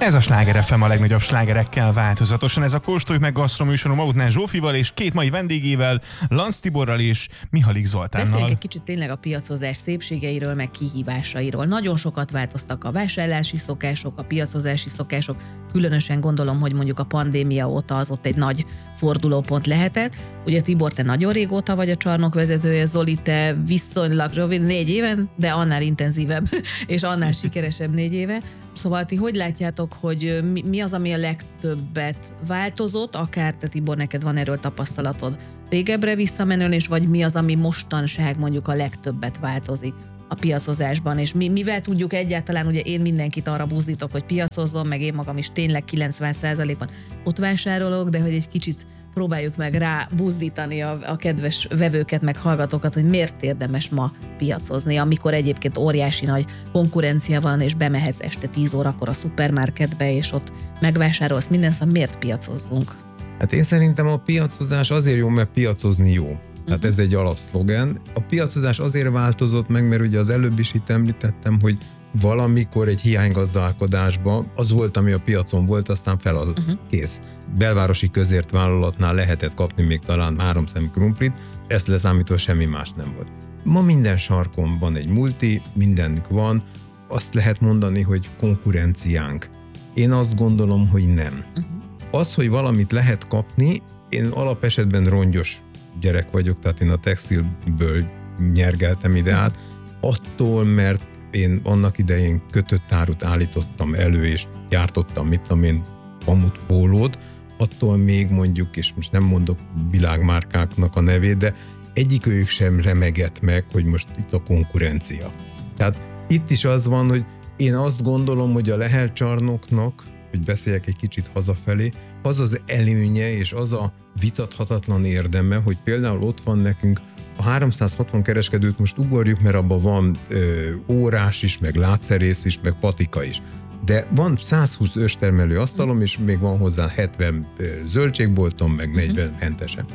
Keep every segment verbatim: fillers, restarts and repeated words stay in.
Ez a Sláger ef em a legnagyobb slágerekkel változatosan. Ez a Kóstoljuk meg gasztroműsorom Mautner Zsófival és két mai vendégével, Lanz Tiborral és Mihalik Zoltánnal. Beszéljünk egy kicsit tényleg a piacozás szépségeiről, meg kihívásairól. Nagyon sokat változtak a vásárlási szokások, a piacozási szokások. Különösen gondolom, hogy mondjuk a pandémia óta az ott egy nagy fordulópont lehetett. Ugye Tibor, te nagyon régóta vagy a csarnok vezetője, Zoli, te viszonylag rövid, négy éven, de annál intenzívebb és annál sikeresebb négy éve. Szóval ti hogy látjátok, hogy mi, mi az, ami a legtöbbet változott, akár te Tibor, neked van erről tapasztalatod régebbre visszamenően, és vagy mi az, ami mostanság mondjuk a legtöbbet változik a piacozásban, és mi, mivel tudjuk egyáltalán, ugye én mindenkit arra buzdítok, hogy piacozzon, meg én magam is tényleg kilencven százalékban ott vásárolok, de hogy egy kicsit próbáljuk meg rá buzdítani a, a kedves vevőket, meg hallgatókat, hogy miért érdemes ma piacozni, amikor egyébként óriási nagy konkurencia van, és bemehetsz este tíz órakor a szupermarketbe, és ott megvásárolsz mindent, szóval miért piacozzunk? Hát én szerintem a piacozás azért jó, mert piacozni jó. Tehát uh-huh. ez egy alapszlogen. A piacozás azért változott meg, mert ugye az előbb is itt említettem, hogy valamikor egy hiánygazdálkodásban az volt, ami a piacon volt, aztán fel az uh-huh. kész. Belvárosi közért vállalatnál lehetett kapni még talán három szem krumplit, ezt leszámítva semmi más nem volt. Ma minden sarkon van egy multi, mindenük van, azt lehet mondani, hogy konkurenciánk. Én azt gondolom, hogy nem. Uh-huh. Az, hogy valamit lehet kapni, én alapesetben rongyos gyerek vagyok, tehát én a textilből nyergeltem ide át, attól, mert én annak idején kötött árut állítottam elő, és gyártottam, mit tudom én, pamutpólót, attól még mondjuk, és most nem mondok világmárkáknak a nevét, de egyikőjük sem remegett meg, hogy most itt a konkurencia. Tehát itt is az van, hogy én azt gondolom, hogy a Lehel csarnoknak, hogy beszéljek egy kicsit hazafelé, az az előnye és az a vitathatatlan érdeme, hogy például ott van nekünk a háromszázhatvan kereskedőt, most ugorjuk, mert abban van ö, órás is, meg látszerész is, meg patika is. De van százhúsz őstermelő asztalom, és még van hozzá hetven ö, zöldségboltom, meg negyven hentesen.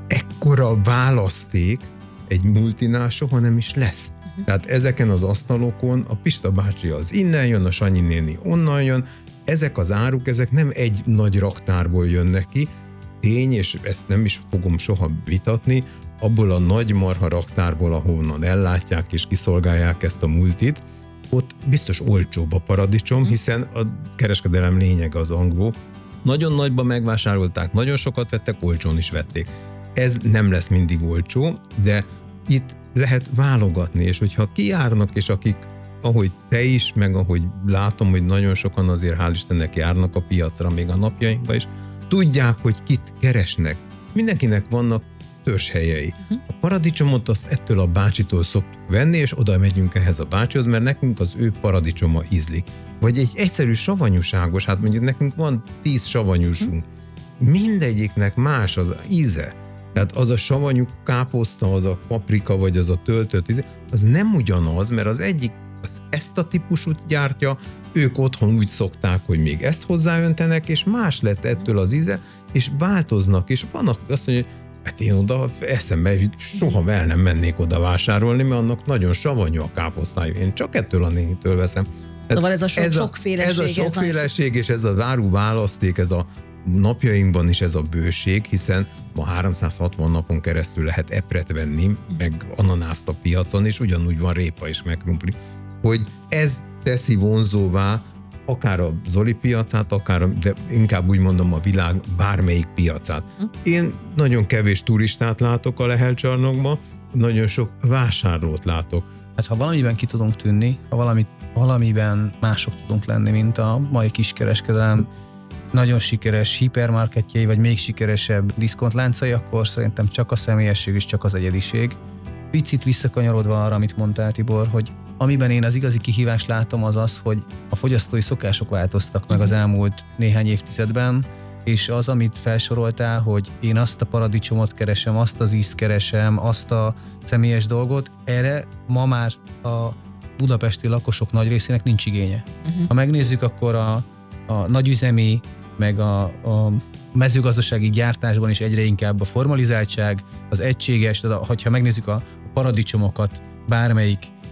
Ekkora választék egy multinál soha nem is lesz. Tehát ezeken az asztalokon a Pista bácsi az innen jön, a Sanyi néni onnan jön, ezek az áruk, ezek nem egy nagy raktárból jönnek ki, tény, és ezt nem is fogom soha vitatni, abból a nagy marha raktárból, ahonnan ellátják és kiszolgálják ezt a multit, ott biztos olcsóbb a paradicsom, hiszen a kereskedelem lényege az angol. Nagyon nagyban megvásárolták, nagyon sokat vettek, olcsón is vették. Ez nem lesz mindig olcsó, de itt lehet válogatni, és hogyha kijárnak, és akik, ahogy te is, meg ahogy látom, hogy nagyon sokan azért hál' Istennek járnak a piacra, még a napjainkban is, tudják, hogy kit keresnek. Mindenkinek vannak törzshelyei. A paradicsomot azt ettől a bácsitól szoktuk venni, és oda megyünk ehhez a bácsihoz, mert nekünk az ő paradicsoma ízlik. Vagy egy egyszerű savanyúságos, hát mondjuk nekünk van tíz savanyúsunk. Mindegyiknek más az íze. Tehát az a savanyú káposzta, az a paprika, vagy az a töltött íze, az nem ugyanaz, mert az egyik az ezt a típusút gyártja, ők otthon úgy szokták, hogy még ezt hozzáöntenek, és más lett ettől az íze, és változnak, és vannak azt mondja, hogy hát én oda eszembe soha el nem mennék oda vásárolni, mert annak nagyon savanyú a káposztája. Én csak ettől a nénitől veszem. Szóval ez a sok, ez a, sokféleség. Ez a sokféleség, és ez a áru választék, ez a napjainkban is ez a bőség, hiszen ma háromszázhatvan napon keresztül lehet epret venni, meg ananászt a piacon, és ugyanúgy van répa is, meg krumpli. Hogy ez teszi vonzóvá akár a Zoli piacát, akár, de inkább úgy mondom, a világ bármelyik piacát. Én nagyon kevés turistát látok a Lehel csarnokban, nagyon sok vásárlót látok. Hát ha valamiben ki tudunk tűnni, ha valamit, valamiben mások tudunk lenni, mint a mai kiskereskedelem nagyon sikeres hipermarketjei, vagy még sikeresebb diszkontláncai, akkor szerintem csak a személyesség és csak az egyediség. Picit visszakanyarodva arra, amit mondtál, Tibor, hogy amiben én az igazi kihívást látom, az az, hogy a fogyasztói szokások változtak meg az elmúlt néhány évtizedben, és az, amit felsoroltál, hogy én azt a paradicsomot keresem, azt az ízt keresem, azt a személyes dolgot, erre ma már a budapesti lakosok nagy részének nincs igénye. Uh-huh. Ha megnézzük, akkor a, a nagyüzemi, meg a, a mezőgazdasági gyártásban is egyre inkább a formalizáltság, az egységes, de ha megnézzük a paradicsomokat bármelyik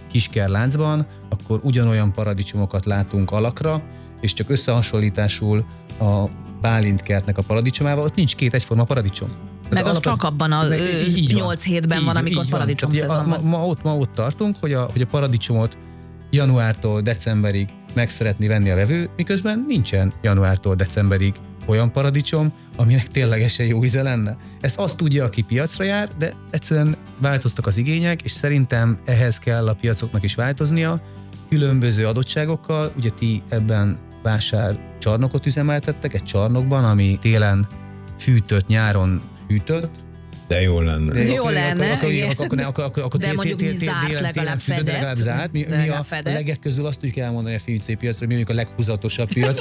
kiskerláncban, akkor ugyanolyan paradicsomokat látunk alakra, és csak összehasonlításul a Bálintkertnek a paradicsomával, ott nincs két egyforma paradicsom. Meg az csak abban a nyolc hétben van, amikor paradicsom szezon van. Ma, ott, ma ott tartunk, hogy a, hogy a paradicsomot januártól decemberig meg szeretné venni a vevő, miközben nincsen januártól decemberig olyan paradicsom, aminek ténylegesen jó íze lenne. Ezt azt tudja, aki piacra jár, de egyszerűen változtak az igények, és szerintem ehhez kell a piacoknak is változnia, különböző adottságokkal. Ugye ti ebben vásárcsarnokot üzemeltettek, egy csarnokban, ami télen fűtött, nyáron hűtött. De jó lenne. De jó lenne, de mondjuk mi zárt, legalább fedett. Mi a legek közül azt tudjuk elmondani a fiúcé piacra, hogy mi mondjuk a leghúzatosabb piac.